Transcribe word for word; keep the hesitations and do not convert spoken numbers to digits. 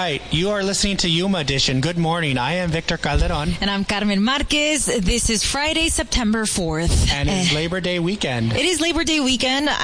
right. You are listening to Yuma Edition. Good morning. I am Victor Calderon. And I'm Carmen Marquez. This is Friday, September fourth. And it's Labor Day weekend. It is Labor Day weekend.